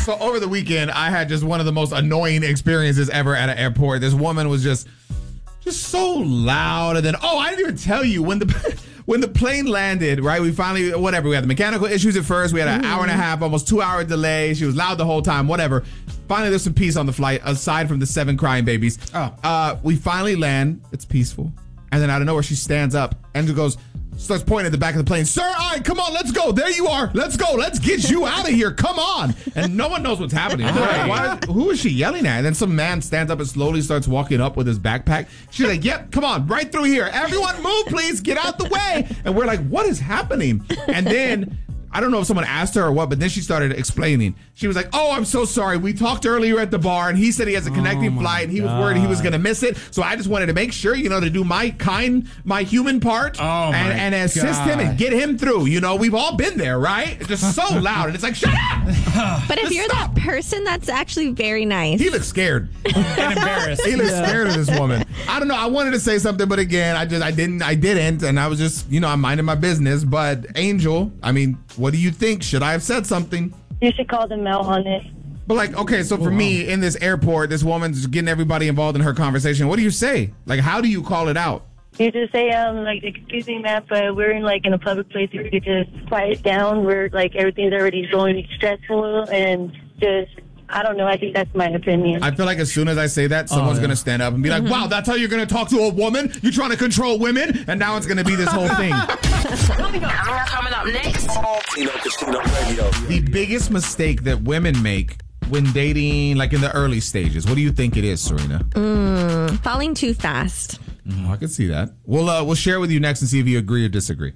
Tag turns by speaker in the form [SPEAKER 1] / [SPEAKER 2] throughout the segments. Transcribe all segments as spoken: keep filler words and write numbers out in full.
[SPEAKER 1] So over the weekend, I had just one of the most annoying experiences ever at an airport. This woman was just, just so loud. And then, oh, I didn't even tell you when the when the plane landed, right? We finally, whatever, we had the mechanical issues at first. We had an mm. hour and a half, almost two hour delay. She was loud the whole time, whatever. Finally, there's some peace on the flight, aside from the seven crying babies. Oh. Uh, we finally land. It's peaceful. And then out of nowhere, she stands up and goes, starts pointing at the back of the plane. Sir, all right, come on, let's go. There you are. Let's go. Let's get you out of here. Come on. And no one knows what's happening. Like, why, who is she yelling at? And then some man stands up and slowly starts walking up with his backpack. She's like, yep, come on, right through here. Everyone move, please. Get out the way. And we're like, what is happening? And then I don't know if someone asked her or what, but then she started explaining. She was like, oh, I'm so sorry. We talked earlier at the bar, and he said he has a connecting oh flight, and he was God. worried he was going to miss it. So I just wanted to make sure, you know, to do my kind, my human part
[SPEAKER 2] oh
[SPEAKER 1] and, and assist
[SPEAKER 2] God.
[SPEAKER 1] him and get him through. You know, we've all been there, right? It's just so loud, and it's like, shut up!
[SPEAKER 3] But if
[SPEAKER 1] just
[SPEAKER 3] you're
[SPEAKER 1] stop.
[SPEAKER 3] that person, that's actually very nice.
[SPEAKER 1] He looks scared.
[SPEAKER 2] And embarrassed.
[SPEAKER 1] He looks
[SPEAKER 2] yeah.
[SPEAKER 1] scared of this woman. I don't know. I wanted to say something, but again, I just, I didn't, I didn't, and I was just, you know, I'm minding my business. But Angel, I mean, what do you think? Should I have said something?
[SPEAKER 4] You should call them out on it.
[SPEAKER 1] But like, okay, so for me, in this airport, this woman's getting everybody involved in her conversation. What do you say? Like, how do you call it out?
[SPEAKER 4] You just say, um, like, excuse me, ma'am, but we're in, like, in a public place. If you could just quiet down. We're, like, everything's already going stressful and just, I don't know. I think that's my opinion.
[SPEAKER 1] I feel like as soon as I say that, someone's oh, yeah. going to stand up and be like, mm-hmm. wow, that's how you're going to talk to a woman? You're trying to control women? And now it's going to be this whole thing.
[SPEAKER 5] Coming up next. Tino Casino Radio.
[SPEAKER 1] The biggest mistake that women make when dating, like in the early stages, what do you think it is, Serena?
[SPEAKER 3] Mm, falling too fast.
[SPEAKER 1] Mm, I can see that. We'll uh, we'll share with you next and see if you agree or disagree.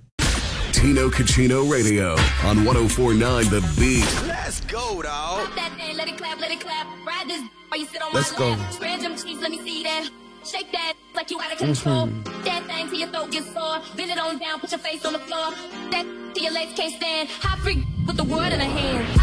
[SPEAKER 6] Tino Casino Radio on one oh four point nine The Beat.
[SPEAKER 5] Let's go, dog.
[SPEAKER 7] Let it clap, let it clap. Ride this while you sit on
[SPEAKER 6] Let's
[SPEAKER 7] my
[SPEAKER 6] go.
[SPEAKER 7] lap. Spread them cheeks, let me see that. Shake that like you out of control. Mm-hmm. That thing till your throat gets sore. Bend it on down, put your face on the floor. That till your legs can't stand. Hot freak with the world in a hand.